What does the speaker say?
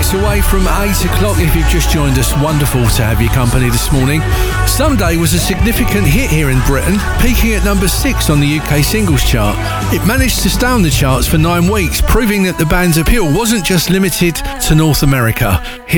minutes away from 8 o'clock. If you've just joined us, wonderful to have your company this morning. Someday was a significant hit here in Britain, peaking at number 6 on the UK singles chart. It managed to stay on the charts for 9 weeks, proving that the band's appeal wasn't just limited to North America. Here's